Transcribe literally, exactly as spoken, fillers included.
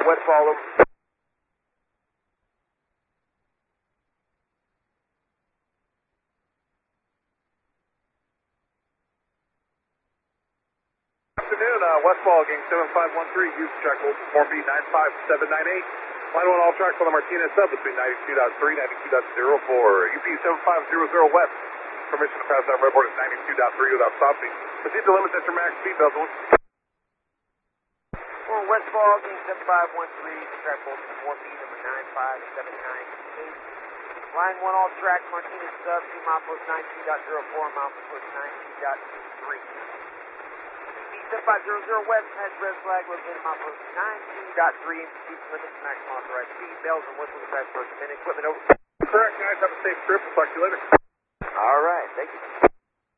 Westfall. Afternoon, uh, Westfall, gang seven five one three, use track hold four B nine five seven nine eight. Line one all tracks on the Martinez sub between ninety-two point three, ninety-two point zero four. U P seven five zero zero west. Permission to pass that redboard at ninety-two point three without stopping. Proceed to limits at your max speed, Belgium. For Westfall, gang seven five one three, track hold four B number nine five seven nine eight. Line one all track, Martinez sub, two mile post ninety-two point zero four, mile post ninety-two point three. seven five zero zero west, has red flag, located mile post ninety-two point three, and speed limits, maximum authorized speed. Bells and whistles, fast person, and equipment over. Correct, guys. Have a safe trip. We'll talk to you later. All right, thank you.